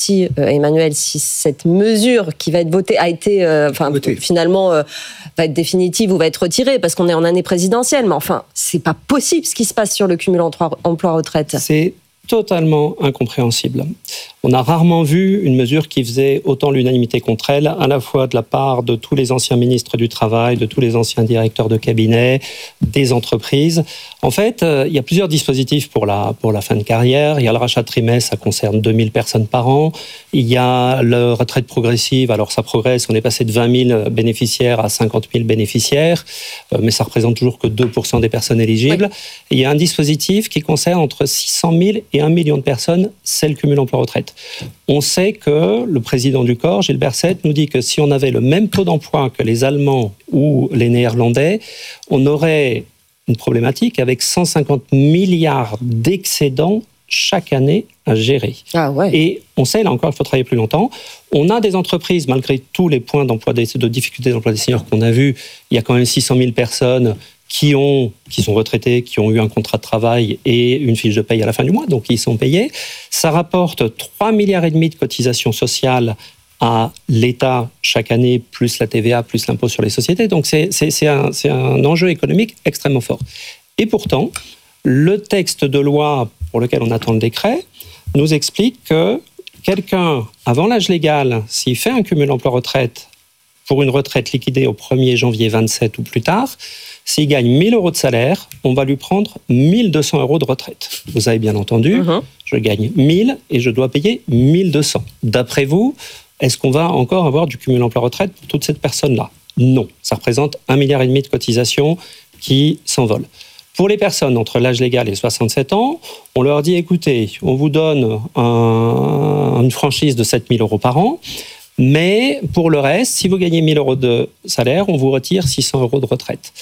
aussi, Emmanuel, si cette mesure qui va être votée a été, finalement, va être définitive ou va être retirée, parce qu'on est en année présidentielle. Mais enfin, c'est pas possible ce qui se passe sur le cumul emploi-retraite. C'est totalement incompréhensible. On a rarement vu une mesure qui faisait autant l'unanimité contre elle, à la fois de la part de tous les anciens ministres du Travail, de tous les anciens directeurs de cabinet, des entreprises. En fait, il y a plusieurs dispositifs pour la fin de carrière. Il y a le rachat de trimestre, ça concerne 2000 personnes par an. Il y a la retraite progressive, alors ça progresse, on est passé de 20 000 bénéficiaires à 50 000 bénéficiaires, mais ça représente toujours que 2% des personnes éligibles. Oui. Et il y a un dispositif qui concerne entre 600 000 et 1 million de personnes, c'est le cumul emploi-retraite. On sait que le président du corps, Gilles Berset, nous dit que si on avait le même taux d'emploi que les Allemands ou les Néerlandais, on aurait une problématique avec 150 milliards d'excédents chaque année à gérer. Ah ouais. Et on sait, là encore, il faut travailler plus longtemps. On a des entreprises, malgré tous les points de difficulté d'emploi des seniors qu'on a vus, il y a quand même 600 000 personnes qui sont retraités, qui ont eu un contrat de travail et une fiche de paye à la fin du mois, donc ils sont payés. Ça rapporte 3,5 milliards de cotisations sociales à l'État chaque année, plus la TVA, plus l'impôt sur les sociétés. Donc c'est un enjeu économique extrêmement fort. Et pourtant, le texte de loi pour lequel on attend le décret nous explique que quelqu'un, avant l'âge légal, s'il fait un cumul emploi-retraite pour une retraite liquidée au 1er janvier 27 ou plus tard, s'il gagne 1 000 euros de salaire, on va lui prendre 1 200 euros de retraite. Vous avez bien entendu, je gagne 1 000 et je dois payer 1 200. D'après vous, est-ce qu'on va encore avoir du cumul emploi-retraite pour toute cette personne-là ? Non. Ça représente 1,5 milliard de cotisations qui s'envolent. Pour les personnes entre l'âge légal et 67 ans, on leur dit, écoutez, on vous donne une franchise de 7 000 euros par an, mais pour le reste, si vous gagnez 1 000 euros de salaire, on vous retire 600 euros de retraite.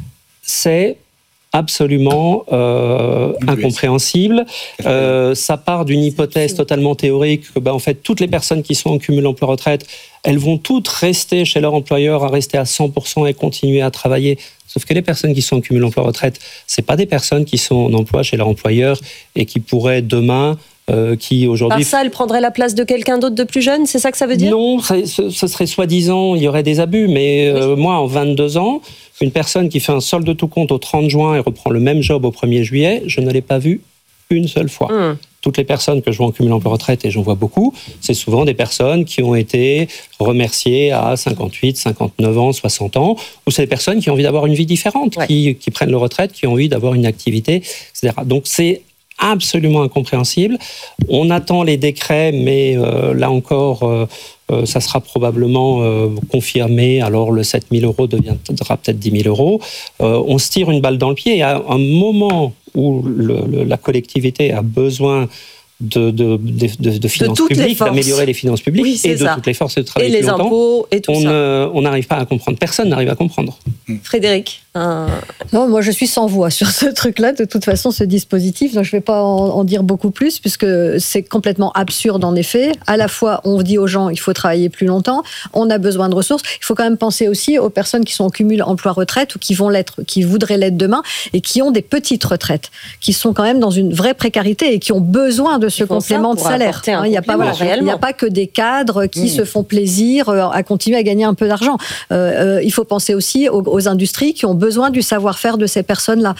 C'est absolument incompréhensible. Ça part d'une hypothèse totalement théorique que, en fait, toutes les personnes qui sont en cumul emploi-retraite, elles vont toutes rester chez leur employeur, à rester à 100% et continuer à travailler. Sauf que les personnes qui sont en cumul emploi-retraite, c'est pas des personnes qui sont en emploi chez leur employeur et qui pourraient demain qui aujourd'hui... Par ça, elle prendrait la place de quelqu'un d'autre de plus jeune, c'est ça que ça veut dire ? Non, ce serait soi-disant, il y aurait des abus, mais moi, en 22 ans, une personne qui fait un solde de tout compte au 30 juin et reprend le même job au 1er juillet, je ne l'ai pas vu une seule fois. Toutes les personnes que je vois en cumul emploi-retraite, et j'en vois beaucoup, c'est souvent des personnes qui ont été remerciées à 58, 59 ans, 60 ans, ou c'est des personnes qui ont envie d'avoir une vie différente, qui prennent leur retraite, qui ont envie d'avoir une activité, etc. Donc c'est absolument incompréhensible. On attend les décrets, mais là encore, ça sera probablement confirmé. Alors le 7 000 euros deviendra peut-être 10 000 euros. On se tire une balle dans le pied. Et à un moment où la collectivité a besoin de finances publiques, d'améliorer les finances publiques et de toutes les forces de travail. Et les impôts et tout ça. On n'arrive pas à comprendre. Personne n'arrive à comprendre. Frédéric Non, moi je suis sans voix sur ce truc-là, de toute façon, ce dispositif. Donc je ne vais pas en dire beaucoup plus, puisque c'est complètement absurde en effet. À la fois, on dit aux gens, il faut travailler plus longtemps, on a besoin de ressources. Il faut quand même penser aussi aux personnes qui sont en cumul emploi-retraite ou qui voudraient l'être demain et qui ont des petites retraites, qui sont quand même dans une vraie précarité et qui ont besoin de ce complément de salaire. Il n'y a pas que des cadres qui se font plaisir à continuer à gagner un peu d'argent. Il faut penser aussi aux industries qui ont besoin du savoir-faire de ces personnes-là.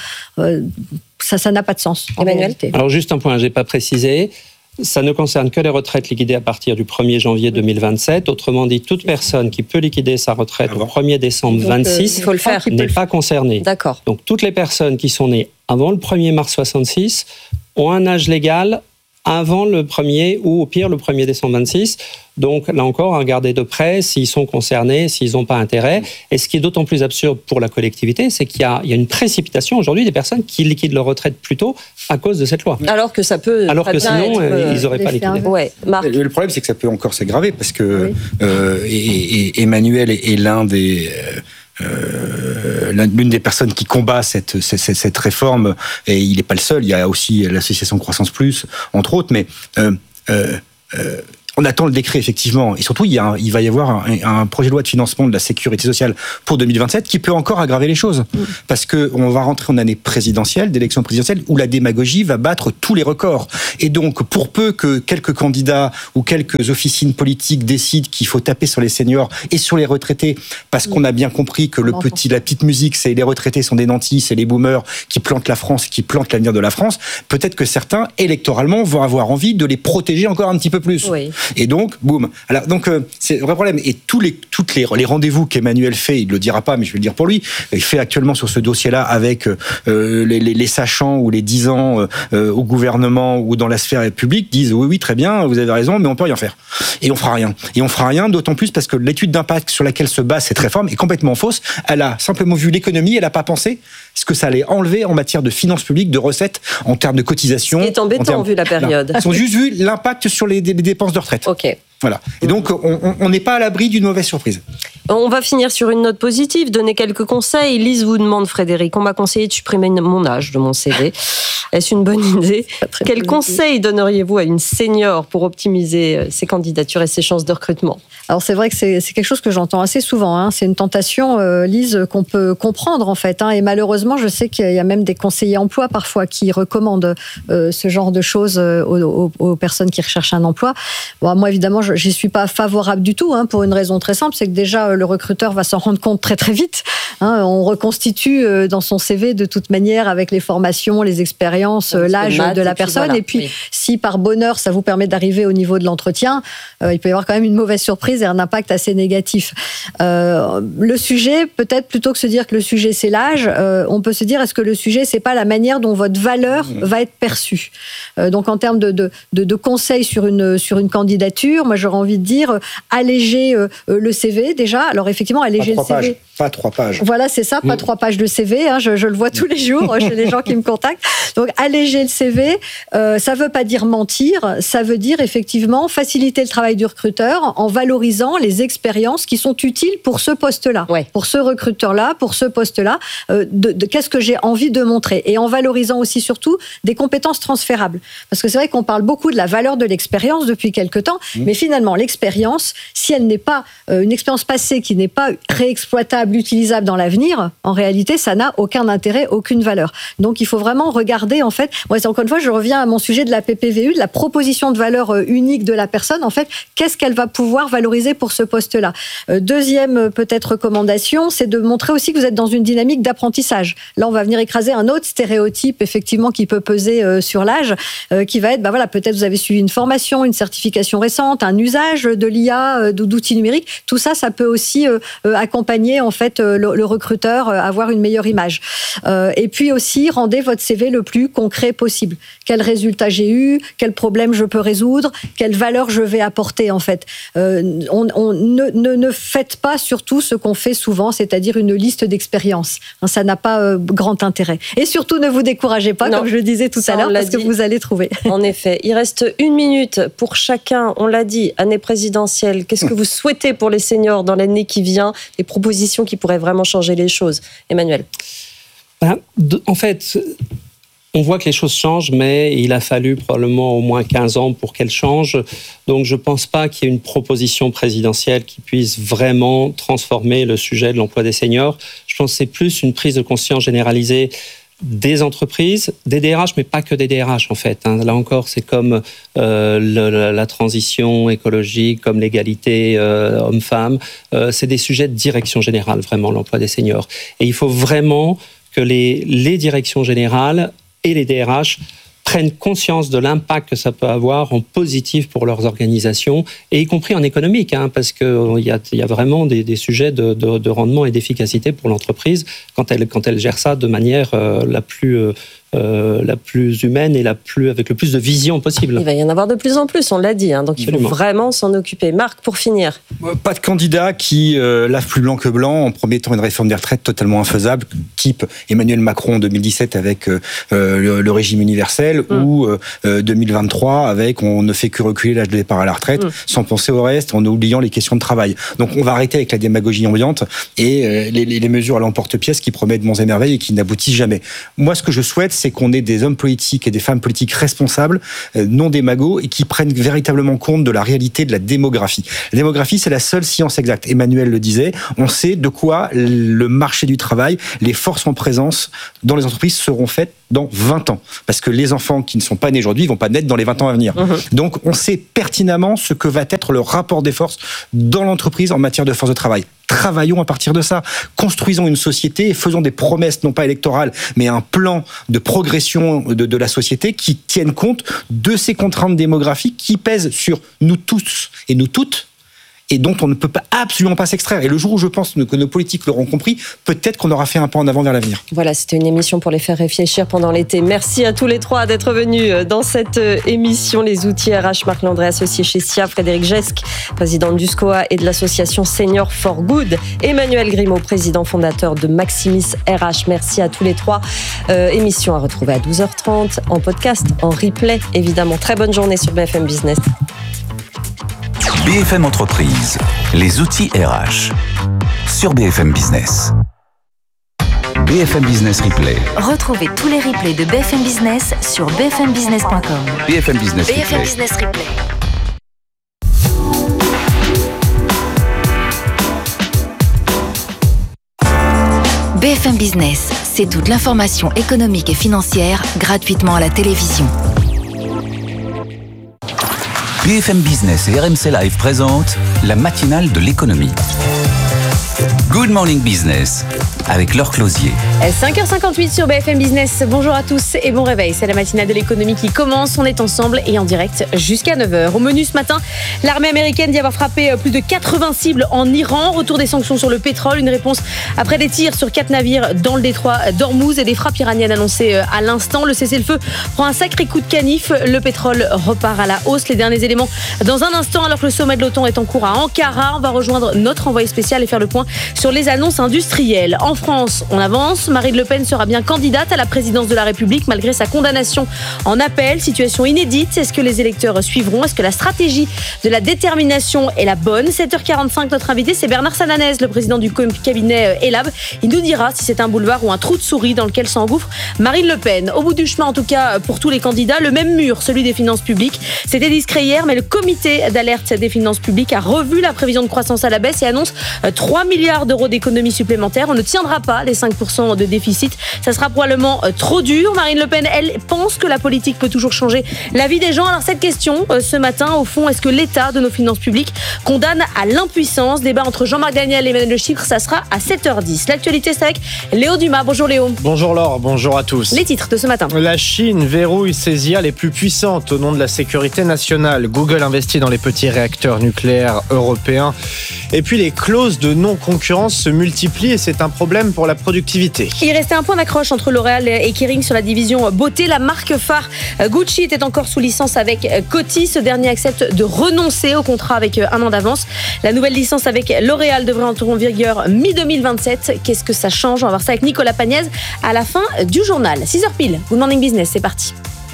Ça n'a pas de sens, en réalité. Alors juste un point, je n'ai pas précisé. Ça ne concerne que les retraites liquidées à partir du 1er janvier 2027. Autrement dit, toute personne qui peut liquider sa retraite au 1er décembre 2026 n'est pas concernée. D'accord. Donc toutes les personnes qui sont nées avant le 1er mars 66 ont un âge légal avant le 1er ou au pire le 1er décembre 26. Donc là encore, à regarder de près s'ils sont concernés, s'ils n'ont pas intérêt. Et ce qui est d'autant plus absurde pour la collectivité, c'est qu'il y a une précipitation aujourd'hui des personnes qui liquident leur retraite plus tôt à cause de cette loi. Alors que ça peut... Alors que sinon, ils n'auraient pas liquidé. Ouais, Marc. Le problème, c'est que ça peut encore s'aggraver parce que et Emmanuel est l'un des... l'une des personnes qui combat cette réforme, et il n'est pas le seul, il y a aussi l'association Croissance Plus, entre autres, mais On attend le décret, effectivement. Et surtout, il va y avoir un projet de loi de financement de la sécurité sociale pour 2027 qui peut encore aggraver les choses. Parce qu'on va rentrer en année présidentielle, d'élection présidentielle, où la démagogie va battre tous les records. Et donc, pour peu que quelques candidats ou quelques officines politiques décident qu'il faut taper sur les seniors et sur les retraités, parce qu'on a bien compris que la petite musique, c'est les retraités sont des nantis, c'est les boomers qui plantent la France, qui plantent l'avenir de la France, peut-être que certains, électoralement, vont avoir envie de les protéger encore un petit peu plus. Oui. Et donc, boum. Alors, donc, c'est un vrai problème. Et tous les rendez-vous qu'Emmanuel fait, il ne le dira pas, mais je vais le dire pour lui, il fait actuellement sur ce dossier-là avec les sachants ou les 10 ans au gouvernement ou dans la sphère publique, disent oui, très bien, vous avez raison, mais on peut rien faire. Et on fera rien. Et on fera rien, d'autant plus parce que l'étude d'impact sur laquelle se base cette réforme est complètement fausse. Elle a simplement vu l'économie, elle n'a pas pensé ce que ça allait enlever en matière de finances publiques, de recettes, en termes de cotisations. Ce qui est embêtant vu la période. Ils ont juste vu l'impact sur les dépenses de retraite. Ok. Voilà. Et donc, on n'est pas à l'abri d'une mauvaise surprise. On va finir sur une note positive, donner quelques conseils. Lise vous demande, Frédéric, on m'a conseillé de supprimer mon âge de mon CV. Est-ce une bonne idée ? Quels conseils donneriez-vous à une senior pour optimiser ses candidatures et ses chances de recrutement ? Alors c'est vrai que c'est quelque chose que j'entends assez souvent. Hein. C'est une tentation, Lise, qu'on peut comprendre en fait. Hein. Et malheureusement, je sais qu'il y a même des conseillers emploi parfois qui recommandent ce genre de choses aux personnes qui recherchent un emploi. Bon, moi, évidemment, j'y suis pas favorable du tout, hein, pour une raison très simple, c'est que déjà le recruteur va s'en rendre compte très très vite. Hein. On reconstitue dans son CV de toute manière avec les formations, les expériences, l'âge de la personne. Voilà. Et puis, si par bonheur ça vous permet d'arriver au niveau de l'entretien, il peut y avoir quand même une mauvaise surprise et un impact assez négatif. Le sujet, peut-être plutôt que se dire que le sujet c'est l'âge, on peut se dire est-ce que le sujet c'est pas la manière dont votre valeur va être perçue. Donc en termes de conseils sur une candidature, moi j'aurais envie de dire alléger le CV déjà. Alors effectivement alléger le CV. Pas 3 pages. Voilà, c'est ça, pas 3 pages de CV. Hein, je le vois tous les jours chez les gens qui me contactent. Donc, alléger le CV, ça veut pas dire mentir, ça veut dire effectivement faciliter le travail du recruteur en valorisant les expériences qui sont utiles pour ce poste-là, pour ce recruteur-là, pour ce poste-là. Qu'est-ce que j'ai envie de montrer ? Et en valorisant aussi surtout des compétences transférables. Parce que c'est vrai qu'on parle beaucoup de la valeur de l'expérience depuis quelque temps, mais finalement, l'expérience, si elle n'est pas une expérience passée qui n'est pas réexploitable, utilisable dans l'avenir, en réalité, ça n'a aucun intérêt, aucune valeur. Donc, il faut vraiment regarder, en fait, moi, encore une fois, je reviens à mon sujet de la PPVU, de la proposition de valeur unique de la personne, en fait, qu'est-ce qu'elle va pouvoir valoriser pour ce poste-là. Deuxième, peut-être, recommandation, c'est de montrer aussi que vous êtes dans une dynamique d'apprentissage. Là, on va venir écraser un autre stéréotype, effectivement, qui peut peser sur l'âge, qui va être, voilà, peut-être vous avez suivi une formation, une certification récente, un usage de l'IA, d'outils numériques. Tout ça, ça peut aussi accompagner, en fait, le recruteur avoir une meilleure image. Et puis aussi, rendez votre CV le plus concret possible. Quel résultat j'ai eu, quel problème je peux résoudre, quelle valeur je vais apporter, en fait. Ne faites pas surtout ce qu'on fait souvent, c'est-à-dire une liste d'expériences. Ça n'a pas grand intérêt. Et surtout, ne vous découragez pas, comme je le disais tout à l'heure, parce que vous allez trouver. En effet. Il reste 1 minute pour chacun. On l'a dit, année présidentielle. Qu'est-ce que vous souhaitez pour les seniors dans l'année qui vient ? Des propositions qui pourraient vraiment changer les choses. Emmanuel. En fait, on voit que les choses changent, mais il a fallu probablement au moins 15 ans pour qu'elles changent. Donc je ne pense pas qu'il y ait une proposition présidentielle qui puisse vraiment transformer le sujet de l'emploi des seniors. Je pense que c'est plus une prise de conscience généralisée des entreprises, des DRH, mais pas que des DRH en fait. Là encore, c'est comme la transition écologique, comme l'égalité homme-femme. C'est des sujets de direction générale, vraiment, l'emploi des seniors. Et il faut vraiment que les directions générales et les DRH prennent conscience de l'impact que ça peut avoir en positif pour leurs organisations, et y compris en économique, parce qu'il y a vraiment des sujets de rendement et d'efficacité pour l'entreprise quand elle gère ça de manière la plus humaine et avec le plus de vision possible. Il va y en avoir de plus en plus, on l'a dit, donc il faut vraiment s'en occuper. Marc, pour finir. Pas de candidat qui lave plus blanc que blanc en promettant une réforme des retraites totalement infaisable, type Emmanuel Macron en 2017 avec le régime universel, ou 2023 avec on ne fait que reculer l'âge de départ à la retraite sans penser au reste, en oubliant les questions de travail. Donc on va arrêter avec la démagogie ambiante et les mesures à l'emporte-pièce qui promettent monts et merveilles et qui n'aboutissent jamais. Moi, ce que je souhaite, c'est qu'on ait des hommes politiques et des femmes politiques responsables, non démagogues, et qui prennent véritablement compte de la réalité de la démographie. La démographie, c'est la seule science exacte. Emmanuel le disait, on sait de quoi le marché du travail, les forces en présence dans les entreprises seront faites dans 20 ans. Parce que les enfants qui ne sont pas nés aujourd'hui vont pas naître dans les 20 ans à venir. Donc, on sait pertinemment ce que va être le rapport des forces dans l'entreprise en matière de force de travail. Travaillons à partir de ça. Construisons une société et faisons des promesses, non pas électorales, mais un plan de progression de la société qui tienne compte de ces contraintes démographiques qui pèsent sur nous tous et nous toutes, et dont on ne peut absolument pas s'extraire. Et le jour où je pense que nos politiques l'auront compris, peut-être qu'on aura fait un pas en avant vers l'avenir. Voilà, c'était une émission pour les faire réfléchir pendant l'été. Merci à tous les trois d'être venus dans cette émission. Les outils RH, Marc Landré, associé chez SIA, Frédéric Gesque, président du SCOA et de l'association Senior for Good, Emmanuel Grimaud, président fondateur de Maximis RH. Merci à tous les trois. Émission à retrouver à 12h30, en podcast, en replay, évidemment. Très bonne journée sur BFM Business. BFM Entreprise, les outils RH, sur BFM Business. BFM Business Replay. Retrouvez tous les replays de BFM Business sur bfmbusiness.com. BFM Business Replay. BFM Business Replay. BFM Business, c'est toute l'information économique et financière gratuitement à la télévision. BFM Business et RMC Live présentent la matinale de l'économie. Good Morning Business, avec Laure Closier. 5h58 sur BFM Business. Bonjour à tous et bon réveil. C'est la matinale de l'économie qui commence. On est ensemble et en direct jusqu'à 9h. Au menu ce matin, l'armée américaine dit avoir frappé plus de 80 cibles en Iran. Retour des sanctions sur le pétrole. Une réponse après des tirs sur 4 navires dans le détroit d'Ormuz et des frappes iraniennes annoncées à l'instant. Le cessez-le-feu prend un sacré coup de canif. Le pétrole repart à la hausse. Les derniers éléments dans un instant, alors que le sommet de l'OTAN est en cours à Ankara. On va rejoindre notre envoyé spécial et faire le point sur les annonces industrielles. En France, on avance. Marine Le Pen sera bien candidate à la présidence de la République malgré sa condamnation en appel. Situation inédite. Est-ce que les électeurs suivront? Est-ce que la stratégie de la détermination est la bonne? 7h45, notre invité, c'est Bernard Sananès, le président du cabinet Elab. Il nous dira si c'est un boulevard ou un trou de souris dans lequel s'engouffre Marine Le Pen. Au bout du chemin, en tout cas, pour tous les candidats, le même mur, celui des finances publiques. C'était discret hier, mais le comité d'alerte des finances publiques a revu la prévision de croissance à la baisse et annonce 3 milliards d'euros d'économies supplémentaires. On ne tiendra pas les 5% de déficit. Ça sera probablement trop dur. Marine Le Pen, elle, pense que la politique peut toujours changer la vie des gens. Alors cette question, ce matin, au fond, est-ce que l'état de nos finances publiques condamne à l'impuissance? Débat entre Jean-Marc Daniel et Emmanuel Le Chypre, ça sera à 7h10. L'actualité, c'est avec Léo Dumas. Bonjour Léo. Bonjour Laure, bonjour à tous. Les titres de ce matin. La Chine verrouille ses IA les plus puissantes au nom de la sécurité nationale. Google investit dans les petits réacteurs nucléaires européens. Et puis les clauses de non-concurrence se multiplient et c'est un problème pour la productivité. Il restait un point d'accroche entre L'Oréal et Kering sur la division beauté. La marque phare Gucci était encore sous licence avec Coty. Ce dernier accepte de renoncer au contrat avec un an d'avance. La nouvelle licence avec L'Oréal devrait entrer en vigueur mi-2027. Qu'est-ce que ça change? On va voir ça avec Nicolas Pagnès à la fin du journal. 6h pile. Good Morning Business, c'est parti.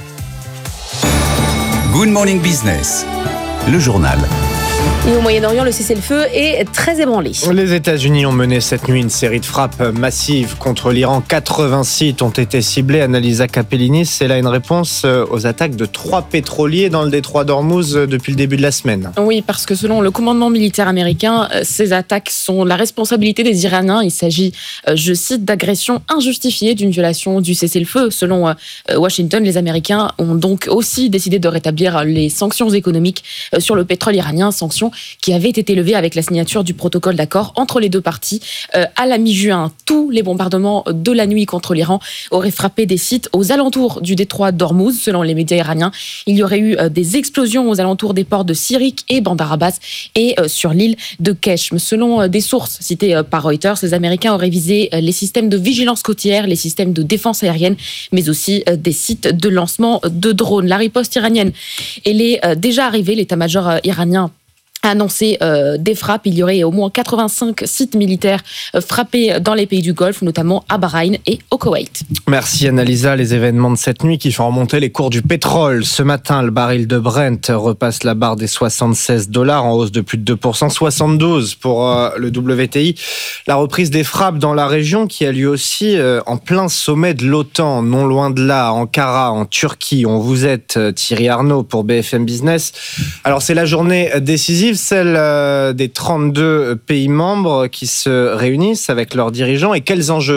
Good Morning Business, le journal. Et au Moyen-Orient, le cessez-le-feu est très ébranlé. Les États-Unis ont mené cette nuit une série de frappes massives contre l'Iran. 80 sites ont été ciblés. Annalisa Capellini, c'est là une réponse aux attaques de 3 pétroliers dans le détroit d'Ormuz depuis le début de la semaine. Oui, parce que selon le commandement militaire américain, ces attaques sont la responsabilité des Iraniens. Il s'agit, je cite, d'agression injustifiée d'une violation du cessez-le-feu. Selon Washington, les Américains ont donc aussi décidé de rétablir les sanctions économiques sur le pétrole iranien, sanctions qui avait été levée avec la signature du protocole d'accord entre les deux parties à la mi-juin. Tous les bombardements de la nuit contre l'Iran auraient frappé des sites aux alentours du détroit d'Ormuz. Selon les médias iraniens, il y aurait eu des explosions aux alentours des ports de Sirik et Bandar Abbas et sur l'île de Keshm. Selon des sources citées par Reuters, les Américains auraient visé les systèmes de vigilance côtière, les systèmes de défense aérienne, mais aussi des sites de lancement de drones. La riposte iranienne, elle est déjà arrivée. L'état-major iranien annoncé des frappes. Il y aurait au moins 85 sites militaires frappés dans les pays du Golfe, notamment à Bahreïn et au Koweït. Merci Annalisa. Les événements de cette nuit qui font remonter les cours du pétrole. Ce matin, le baril de Brent repasse la barre des $76 en hausse de plus de 2%, 72 pour le WTI. La reprise des frappes dans la région qui a lieu aussi en plein sommet de l'OTAN, non loin de là, à Ankara, en Turquie. On vous êtes Thierry Arnaud pour BFM Business. Alors c'est la journée décisive, celle des 32 pays membres qui se réunissent avec leurs dirigeants. Et quels enjeux ?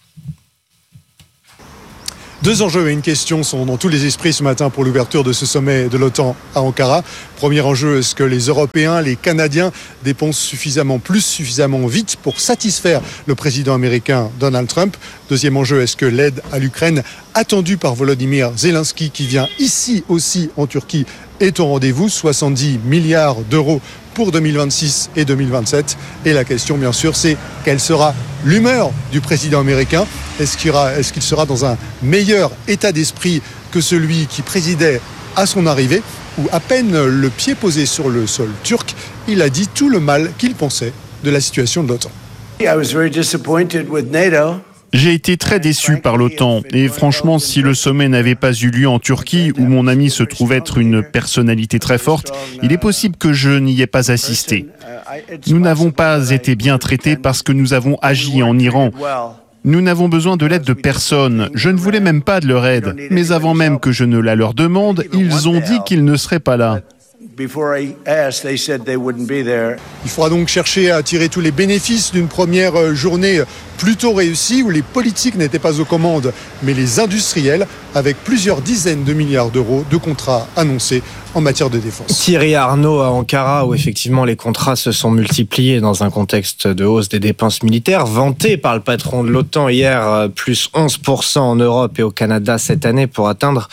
Deux enjeux et une question sont dans tous les esprits ce matin pour l'ouverture de ce sommet de l'OTAN à Ankara. Premier enjeu, est-ce que les Européens, les Canadiens dépensent suffisamment vite pour satisfaire le président américain Donald Trump ? Deuxième enjeu, est-ce que l'aide à l'Ukraine attendue par Volodymyr Zelensky, qui vient ici aussi en Turquie, est au rendez-vous ? 70 milliards d'euros pour 2026 et 2027. Et la question, bien sûr, c'est quelle sera l'humeur du président américain ? Est-ce qu'il sera dans un meilleur état d'esprit que celui qui présidait à son arrivée, où à peine le pied posé sur le sol turc, il a dit tout le mal qu'il pensait de la situation de l'OTAN. J'ai été très déçu par l'OTAN et franchement, si le sommet n'avait pas eu lieu en Turquie, où mon ami se trouve être une personnalité très forte, il est possible que je n'y ai pas assisté. Nous n'avons pas été bien traités parce que nous avons agi en Iran. Nous n'avons besoin de l'aide de personne. Je ne voulais même pas de leur aide. Mais avant même que je ne la leur demande, ils ont dit qu'ils ne seraient pas là. Il faudra donc chercher à tirer tous les bénéfices d'une première journée plutôt réussie où les politiques n'étaient pas aux commandes, mais les industriels, avec plusieurs dizaines de milliards d'euros de contrats annoncés en matière de défense. Thierry Arnaud à Ankara, où effectivement les contrats se sont multipliés dans un contexte de hausse des dépenses militaires, vanté par le patron de l'OTAN hier, plus 11% en Europe et au Canada cette année pour atteindre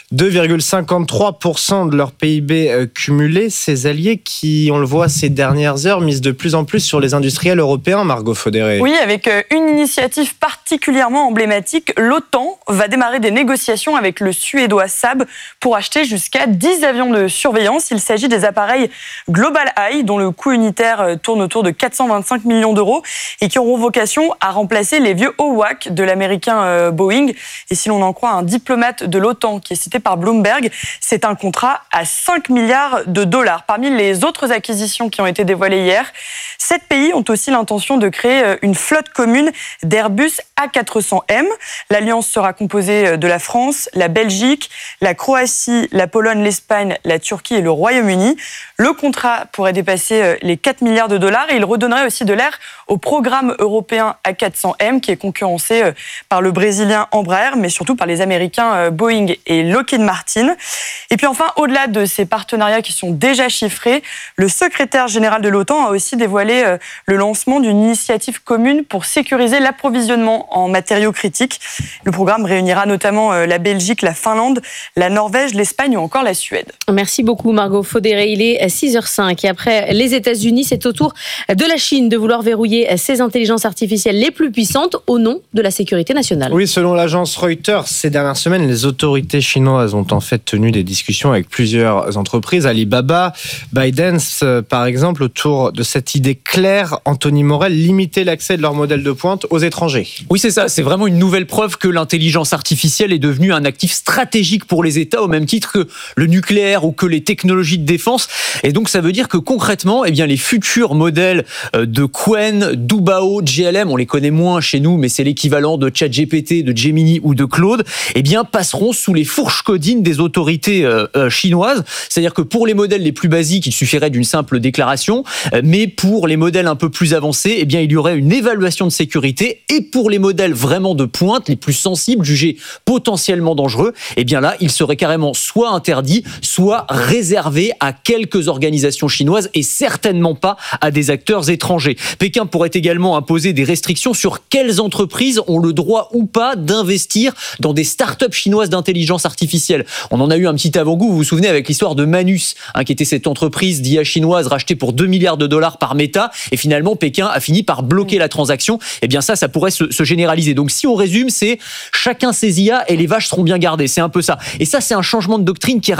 2,53% de leur PIB cumulé. Ces alliés qui, on le voit ces dernières heures, misent de plus en plus sur les industriels européens, Margot Faudéré. Oui, avec une initiative particulièrement emblématique, l'OTAN va démarrer des négociations avec le Suédois Saab pour acheter jusqu'à 10 avions de surveillance. Il s'agit des appareils Global Eye, dont le coût unitaire tourne autour de 425 millions d'euros et qui auront vocation à remplacer les vieux Hawk de l'américain Boeing. Et si l'on en croit un diplomate de l'OTAN qui est cité par Bloomberg, c'est un contrat à 5 milliards de dollars. Parmi les autres acquisitions qui ont été dévoilées hier, 7 pays ont aussi l'intention de créer une flotte commune d'Airbus A400M. L'alliance sera composée de la France, la Belgique, la Croatie, la Pologne, l'Espagne, la Turquie et le Royaume-Uni. Le contrat pourrait dépasser les 4 milliards de dollars et il redonnerait aussi de l'air au programme européen A400M qui est concurrencé par le brésilien Embraer, mais surtout par les américains Boeing et Lockheed Martin. Et puis enfin, au-delà de ces partenariats qui sont déjà chiffrés, le secrétaire général de l'OTAN a aussi dévoilé le lancement d'une initiative commune pour sécuriser l'approvisionnement en matériaux critiques. Le programme réunira notamment la Belgique, la Finlande, la Norvège, l'Espagne ou encore la Suède. Merci beaucoup Margot Faudéré. Il est 6h05 et après les États-Unis, c'est au tour de la Chine de vouloir verrouiller ses intelligences artificielles les plus puissantes au nom de la sécurité nationale. Oui, selon l'agence Reuters, ces dernières semaines, les autorités chinoises ont en fait tenu des discussions avec plusieurs entreprises, Alibaba, ByteDance par exemple, autour de cette idée claire, Anthony Morel, limiter l'accès de leurs modèles de pointe aux étrangers. Oui, c'est ça. C'est vraiment une nouvelle preuve que l'intelligence artificielle est devenue un actif stratégique pour les États, au même titre que le nucléaire ou que les technologies de défense. Et donc, ça veut dire que concrètement, eh bien, les futurs modèles de Qwen, Dubao, GLM, on les connaît moins chez nous, mais c'est l'équivalent de ChatGPT, de Gemini ou de Claude, eh bien, passeront sous les fourches codines des autorités chinoises. C'est-à-dire que pour les modèles les plus basiques, il suffirait d'une simple déclaration, mais pour les modèles un peu plus avancés, eh bien, il y aurait une évaluation de sécurité. Et pour les modèles vraiment de pointe, les plus sensibles, jugés potentiellement dangereux, eh bien là, il serait carrément soit interdit, soit réservé à quelques organisations chinoises et certainement pas à des acteurs étrangers. Pékin pourrait également imposer des restrictions sur quelles entreprises ont le droit ou pas d'investir dans des startups chinoises d'intelligence artificielle. On en a eu un petit avant-goût, vous vous souvenez, avec l'histoire de Manus, qui était cette entreprise d'IA chinoise rachetée pour 2 milliards de dollars par Meta, et finalement Pékin a fini par bloquer la transaction. Eh bien ça pourrait se généraliser. Donc si on résume, c'est chacun ses IA et les vaches seront bien gardées. C'est un peu ça. Et ça, c'est un changement de doctrine qui est radical, parce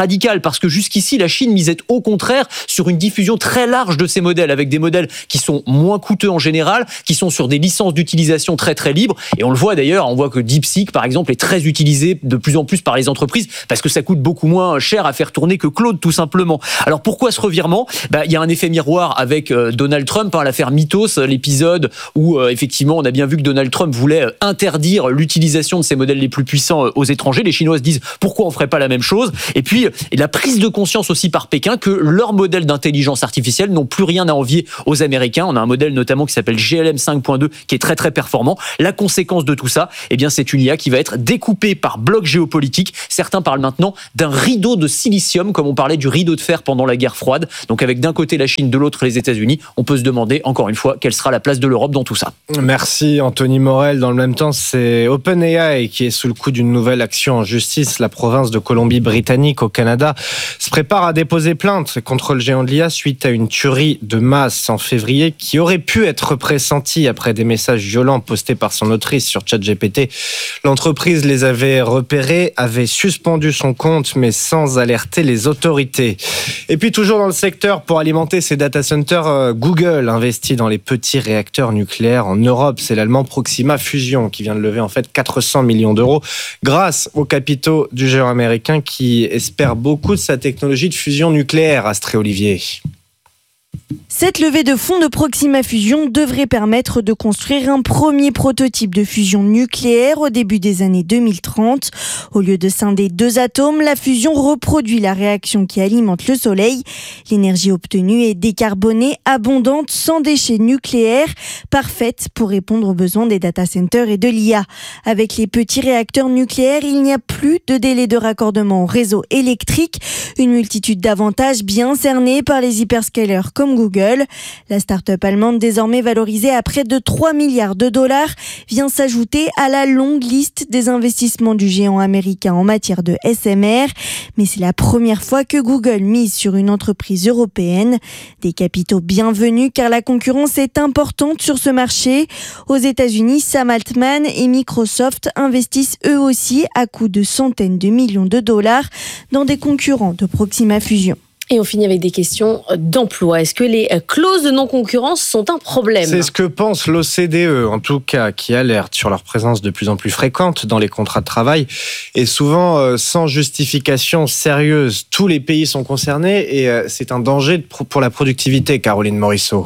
parce que jusqu'ici, la Chine misait au contraire sur une diffusion très large de ces modèles, avec des modèles qui sont moins coûteux en général, qui sont sur des licences d'utilisation très très libres. Et on le voit d'ailleurs, on voit que DeepSeek, par exemple, est très utilisé de plus en plus par les entreprises parce que ça coûte beaucoup moins cher à faire tourner que Claude, tout simplement. Alors pourquoi ce revirement ? Il y a un effet miroir avec Donald Trump, l'affaire Mythos, l'épisode où effectivement on a bien vu que Donald Trump voulait interdire l'utilisation de ces modèles les plus puissants aux étrangers. Les Chinois se disent pourquoi on ferait pas la même chose ? Et puis la prise de conscience aussi par Pékin que leurs modèles d'intelligence artificielle n'ont plus rien à envier aux Américains. On a un modèle notamment qui s'appelle GLM 5.2 qui est très très performant. La conséquence de tout ça, c'est une IA qui va être découpée par bloc géopolitique. Certains parlent maintenant d'un rideau de silicium, comme on parlait du rideau de fer pendant la guerre froide. Donc avec d'un côté la Chine, de l'autre les États-Unis. On peut se demander encore une fois quelle sera la place de l'Europe dans tout ça. Merci Anthony Morel. Dans le même temps, c'est OpenAI qui est sous le coup d'une nouvelle action en justice. La province de Colombie-Britannique au Canada se prépare à déposer plainte contre le géant de l'IA suite à une tuerie de masse en février qui aurait pu être pressentie après des messages violents postés par son autrice sur ChatGPT. L'entreprise les avait repérés, avait suspendu son compte mais sans alerter les autorités. Et puis toujours dans le secteur, pour alimenter ses data centers, Google investit dans les petits réacteurs nucléaires en Europe. C'est l'allemand Proxima Fusion qui vient de lever en fait 400 millions d'euros grâce aux capitaux du géant américain qui espère beaucoup de sa technologie de fusion nucléaire, Astrée Olivier. Cette levée de fonds de Proxima Fusion devrait permettre de construire un premier prototype de fusion nucléaire au début des années 2030. Au lieu de scinder 2 atomes, la fusion reproduit la réaction qui alimente le Soleil. L'énergie obtenue est décarbonée, abondante, sans déchets nucléaires, parfaite pour répondre aux besoins des data centers et de l'IA. Avec les petits réacteurs nucléaires, il n'y a plus de délai de raccordement au réseau électrique. Une multitude d'avantages bien cernés par les hyperscalers comme Google. La start-up allemande, désormais valorisée à près de 3 milliards de dollars, vient s'ajouter à la longue liste des investissements du géant américain en matière de SMR. Mais c'est la première fois que Google mise sur une entreprise européenne. Des capitaux bienvenus car la concurrence est importante sur ce marché. Aux États-Unis, Sam Altman et Microsoft investissent eux aussi à coût de centaines de millions de dollars dans des concurrents de Proxima Fusion. Et on finit avec des questions d'emploi. Est-ce que les clauses de non-concurrence sont un problème ? C'est ce que pense l'OCDE, en tout cas, qui alerte sur leur présence de plus en plus fréquente dans les contrats de travail et souvent sans justification sérieuse. Tous les pays sont concernés et c'est un danger pour la productivité, Caroline Morisseau.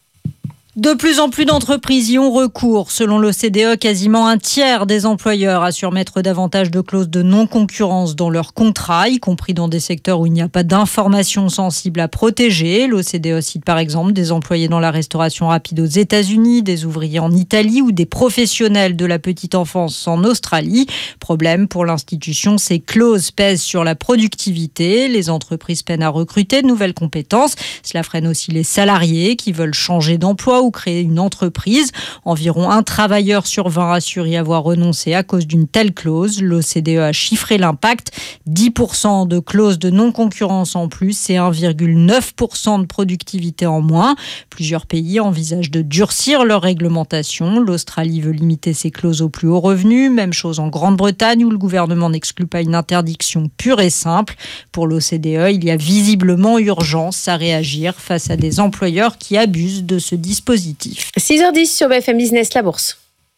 De plus en plus d'entreprises y ont recours. Selon l'OCDE, quasiment un tiers des employeurs assurent mettre davantage de clauses de non-concurrence dans leurs contrats, y compris dans des secteurs où il n'y a pas d'informations sensibles à protéger. L'OCDE cite par exemple des employés dans la restauration rapide aux États-Unis, des ouvriers en Italie ou des professionnels de la petite enfance en Australie. Problème pour l'institution, ces clauses pèsent sur la productivité. Les entreprises peinent à recruter de nouvelles compétences. Cela freine aussi les salariés qui veulent changer d'emploi ou créer une entreprise. Environ un travailleur sur 20 assure y avoir renoncé à cause d'une telle clause. L'OCDE a chiffré l'impact. 10% de clauses de non-concurrence en plus et 1,9% de productivité en moins. Plusieurs pays envisagent de durcir leur réglementation. L'Australie veut limiter ses clauses aux plus hauts revenus. Même chose en Grande-Bretagne où le gouvernement n'exclut pas une interdiction pure et simple. Pour l'OCDE, il y a visiblement urgence à réagir face à des employeurs qui abusent de ce dispositif. 6h10 sur BFM Business, la bourse.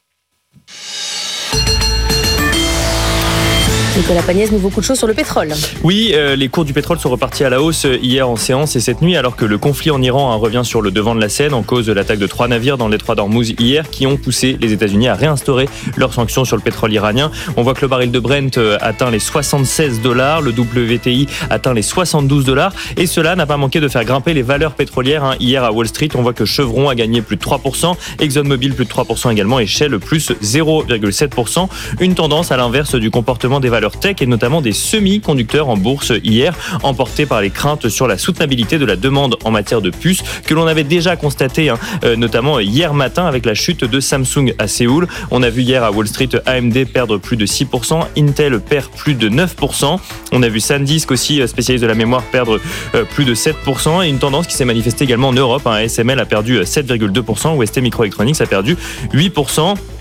Nicolas Pagnès, nouveau coup de chaud sur le pétrole. Oui, les cours du pétrole sont repartis à la hausse hier en séance et cette nuit, alors que le conflit en Iran revient sur le devant de la scène en cause de l'attaque de 3 navires dans le détroit d'Ormuz hier qui ont poussé les États-Unis à réinstaurer leurs sanctions sur le pétrole iranien. On voit que le baril de Brent atteint les $76, le WTI atteint les $72 et cela n'a pas manqué de faire grimper les valeurs pétrolières. Hier à Wall Street, on voit que Chevron a gagné plus de 3%, ExxonMobil plus de 3% également et Shell plus 0,7%. Une tendance à l'inverse du comportement des valeurs tech et notamment des semi-conducteurs en bourse hier, emportés par les craintes sur la soutenabilité de la demande en matière de puces que l'on avait déjà constaté notamment hier matin avec la chute de Samsung à Séoul. On a vu hier à Wall Street AMD perdre plus de 6%, Intel perd plus de 9%. On a vu SanDisk aussi, spécialiste de la mémoire, perdre plus de 7% et une tendance qui s'est manifestée également en Europe. SML a perdu 7,2%, ou ST Microelectronics a perdu 8%.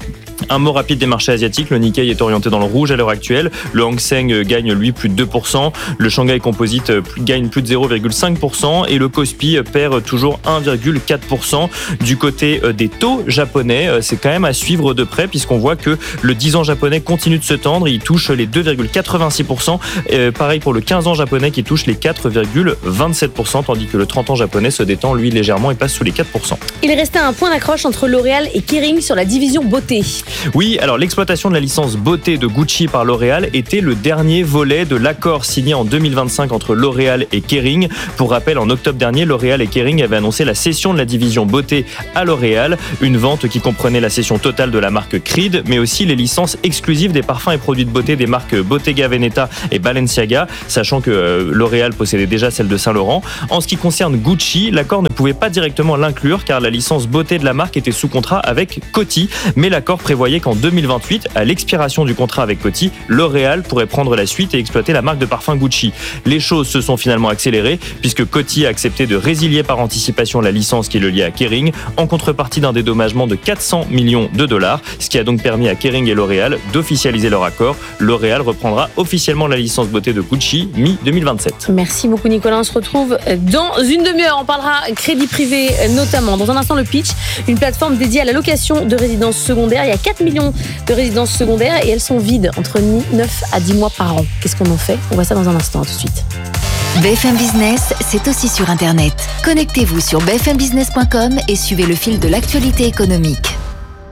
Un mot rapide des marchés asiatiques. Le Nikkei est orienté dans le rouge à l'heure actuelle. Le Hang Seng gagne, lui, plus de 2%. Le Shanghai Composite gagne plus de 0,5%. Et le Kospi perd toujours 1,4%. Du côté des taux japonais, c'est quand même à suivre de près puisqu'on voit que le 10 ans japonais continue de se tendre. Il touche les 2,86%. Pareil pour le 15 ans japonais qui touche les 4,27%, tandis que le 30 ans japonais se détend, lui, légèrement et passe sous les 4%. Il restait un point d'accroche entre L'Oréal et Kering sur la division beauté. Oui, alors l'exploitation de la licence beauté de Gucci par L'Oréal était le dernier volet de l'accord signé en 2025 entre L'Oréal et Kering. Pour rappel, en octobre dernier, L'Oréal et Kering avaient annoncé la cession de la division beauté à L'Oréal, une vente qui comprenait la cession totale de la marque Creed, mais aussi les licences exclusives des parfums et produits de beauté des marques Bottega Veneta et Balenciaga, sachant que L'Oréal possédait déjà celle de Saint-Laurent. En ce qui concerne Gucci, l'accord ne pouvait pas directement l'inclure car la licence beauté de la marque était sous contrat avec Coty, mais l'accord prévoyait qu'en 2028, à l'expiration du contrat avec Coty, L'Oréal pourrait prendre la suite et exploiter la marque de parfum Gucci. Les choses se sont finalement accélérées puisque Coty a accepté de résilier par anticipation la licence qui le liait à Kering en contrepartie d'un dédommagement de 400 millions de dollars, ce qui a donc permis à Kering et L'Oréal d'officialiser leur accord. L'Oréal reprendra officiellement la licence beauté de Gucci mi-2027. Merci beaucoup Nicolas, on se retrouve dans une demi-heure. On parlera crédit privé notamment. Dans un instant, le pitch, une plateforme dédiée à la location de résidences secondaires. Il y a 4 millions de résidences secondaires et elles sont vides entre 9 à 10 mois par an. Qu'est-ce qu'on en fait? On voit ça dans un instant, tout de suite. BFM Business, c'est aussi sur Internet. Connectez-vous sur bfmbusiness.com et suivez le fil de l'actualité économique.